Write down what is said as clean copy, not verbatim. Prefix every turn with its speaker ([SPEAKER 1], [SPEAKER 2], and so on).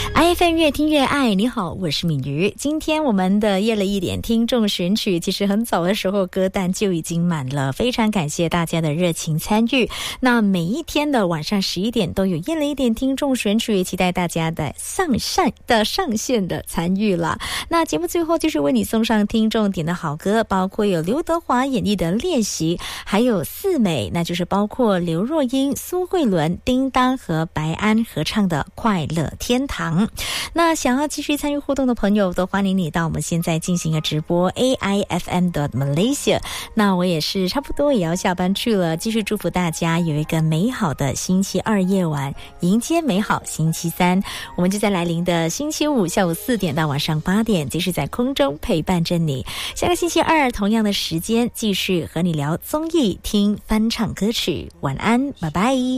[SPEAKER 1] IFM 越听越爱，你好，我是敏瑜。今天我们的夜了一点听众选曲，其实很早的时候歌单就已经满了，非常感谢大家的热情参与。那每一天的晚上11点都有夜了一点听众选曲，期待大家的上线的参与了。那节目最后就是为你送上听众点的好歌，包括有刘德华演绎的《练习》，还有四美，那就是包括刘若英、苏慧伦、叮当和白安合唱的《快乐天堂》。那想要继续参与互动的朋友，都欢迎你到我们现在进行的直播 AIFM.Malaysia。 那我也是差不多也要下班去了，继续祝福大家有一个美好的星期二夜晚，迎接美好星期三。我们就在来临的星期五下午4点到晚上8点继续在空中陪伴着你。下个星期二同样的时间继续和你聊综艺，听翻唱歌曲。晚安，拜拜。